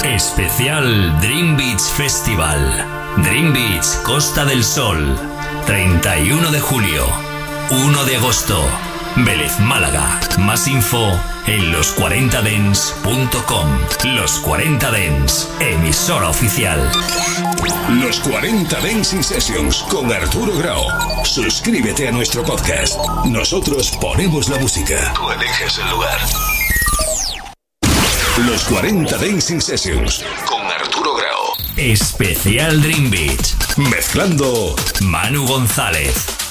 Especial Dream Beach Festival. Dream Beach, Costa del Sol. 31 de julio, 1 de agosto. Vélez, Málaga. Más info en los40dance.com. Los 40 Dance, emisora oficial. Los 40 Dancing Sessions con Arturo Grau. Suscríbete a nuestro podcast. Nosotros ponemos la música. Tú eliges el lugar. Los 40 Dancing Sessions con Arturo Grau. Especial Dream Beach. Mezclando Manu González.